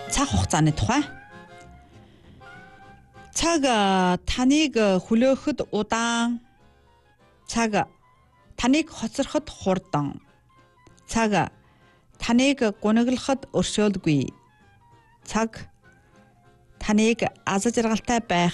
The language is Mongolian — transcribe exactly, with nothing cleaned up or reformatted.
цаг хугацааны тухай. Цаг таныг хүлэөхөд удаан, цаг таныг хоцроход хурдан, цаг таныг гуниглахад өршөөлгүй, цаг таныг аз жаргалтай байх